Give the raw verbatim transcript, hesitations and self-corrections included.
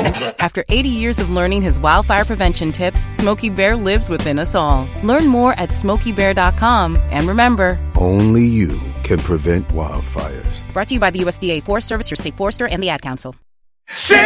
After eighty years of learning his wildfire prevention tips, Smokey Bear lives within us all. Learn more at smokey bear dot com. And remember, only you can prevent wildfires. Brought to you by the U S D A Forest Service, your state forester, and the Ad Council. Say